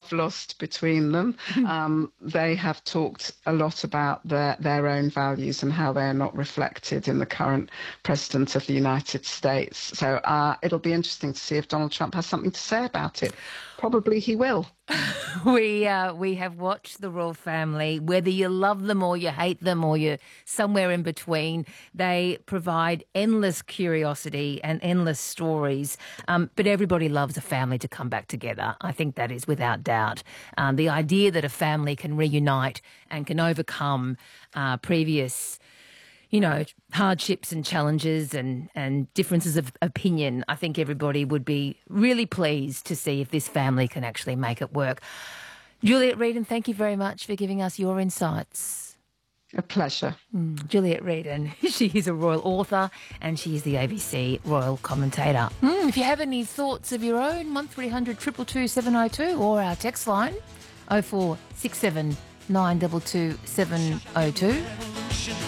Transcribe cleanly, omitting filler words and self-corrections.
love lost between them. They have talked a lot about their own values and how they're not reflected in the current president of the United States. So it'll be interesting to see if Donald Trump has something to say about it. Probably he will. We have watched the royal family, whether you love them or you hate them or you're somewhere in between. They provide endless curiosity and endless stories. But everybody loves a family to come back together. I think that is without doubt. The idea that a family can reunite and can overcome previous hardships and challenges and differences of opinion. I think everybody would be really pleased to see if this family can actually make it work. Juliet Redon, thank you very much for giving us your insights. A pleasure. Juliet Redon, she is a royal author and she is the ABC royal commentator. If you have any thoughts of your own, 1300 222 702 or our text line 0467 922 702.